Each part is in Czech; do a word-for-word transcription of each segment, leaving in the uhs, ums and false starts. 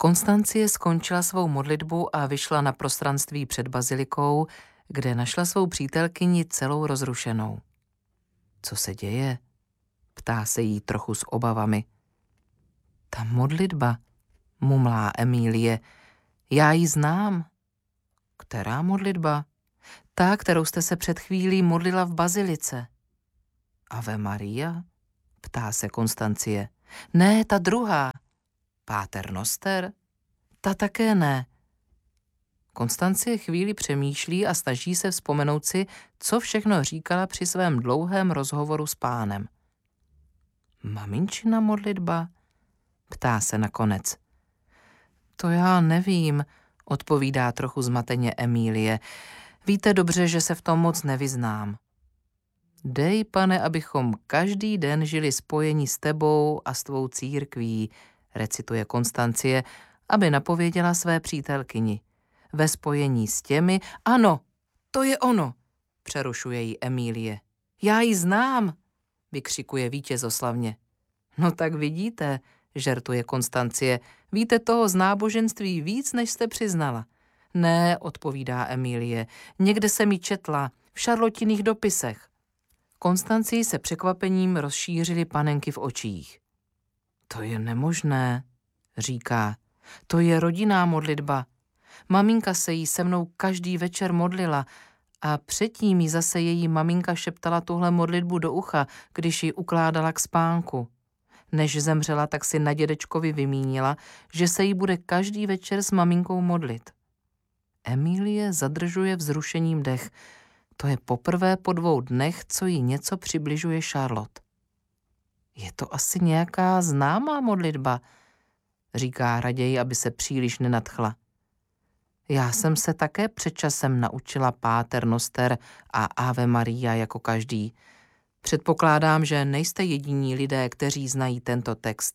Konstancie skončila svou modlitbu a vyšla na prostranství před bazilikou, kde našla svou přítelkyni celou rozrušenou. Co se děje? Ptá se jí trochu s obavami. Ta modlitba, mumlá Emílie, já ji znám. Která modlitba? Ta, kterou jste se před chvílí modlila v bazilice. Ave Maria? Ptá se Konstancie. Ne, ta druhá. Páter Noster? Ta také ne. Konstancie chvíli přemýšlí a snaží se vzpomenout si, co všechno říkala při svém dlouhém rozhovoru s Pánem. Maminčina modlitba? Ptá se nakonec. To já nevím, odpovídá trochu zmateně Emílie. Víte dobře, že se v tom moc nevyznám. Dej, Pane, abychom každý den žili spojení s tebou a s tvou církví, recituje Konstancie, aby napověděla své přítelkyni. Ve spojení s těmi, ano, to je ono, přerušuje jí Emílie. Já ji znám, vykřikuje vítězoslavně. No tak vidíte, žertuje Konstancie, víte toho z náboženství víc, než jste přiznala. Ne, odpovídá Emílie, někde jsem ji četla, v Šarlotiných dopisech. Konstancii se překvapením rozšířily panenky v očích. To je nemožné, říká. To je rodinná modlitba. Maminka se jí se mnou každý večer modlila a předtím jí zase její maminka šeptala tuhle modlitbu do ucha, když ji ukládala k spánku. Než zemřela, tak si na dědečkovi vymínila, že se jí bude každý večer s maminkou modlit. Emílie zadržuje vzrušením dech. To je poprvé po dvou dnech, co jí něco přibližuje Charlotte. Je to asi nějaká známá modlitba, říká raději, aby se příliš nenadchla. Já jsem se také před časem naučila Páter Noster a Ave Maria jako každý. Předpokládám, že nejste jediní lidé, kteří znají tento text.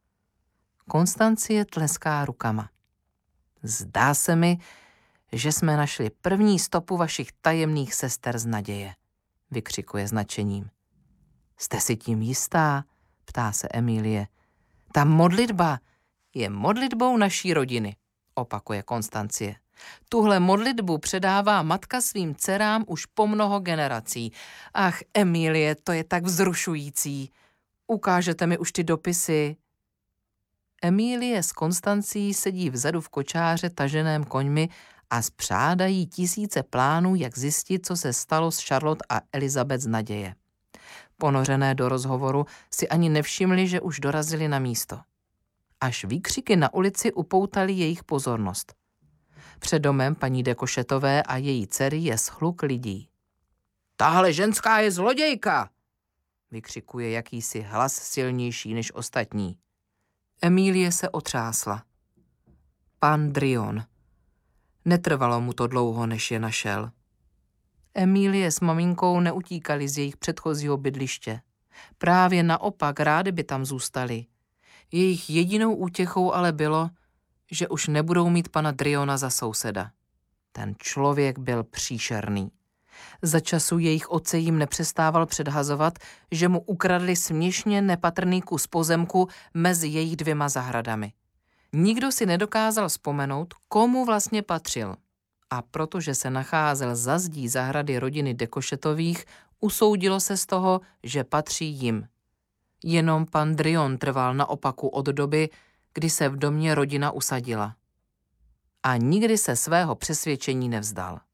Konstancie tleská rukama. Zdá se mi, že jsme našli první stopu vašich tajemných sester z naděje, vykřikuje značením. Jste si tím jistá? Ptá se Emílie. Ta modlitba je modlitbou naší rodiny, opakuje Konstancie. Tuhle modlitbu předává matka svým dcerám už po mnoho generací. Ach, Emílie, to je tak vzrušující. Ukážete mi už ty dopisy? Emílie s Konstancií sedí vzadu v kočáře taženém koňmi a spřádají tisíce plánů, jak zjistit, co se stalo s Charlotte a Elizabeth z naděje. Ponořené do rozhovoru si ani nevšimli, že už dorazili na místo. Až výkřiky na ulici upoutali jejich pozornost. Před domem paní de Cochettové a její dcery je shluk lidí. Tahle ženská je zlodějka, vykřikuje jakýsi hlas silnější než ostatní. Emílie se otřásla. Pan Drion. Netrvalo mu to dlouho, než je našel. Emílie s maminkou neutíkali z jejich předchozího bydliště. Právě naopak, rádi by tam zůstali. Jejich jedinou útěchou ale bylo, že už nebudou mít pana Driona za souseda. Ten člověk byl příšerný. Za času jejich otce jim nepřestával předhazovat, že mu ukradli směšně nepatrný kus pozemku mezi jejich dvěma zahradami. Nikdo si nedokázal vzpomenout, komu vlastně patřil. A protože se nacházel za zdí zahrady rodiny de Cochettových, usoudilo se z toho, že patří jim. Jenom pan Drion trval na opaku od doby, kdy se v domě rodina usadila. A nikdy se svého přesvědčení nevzdal.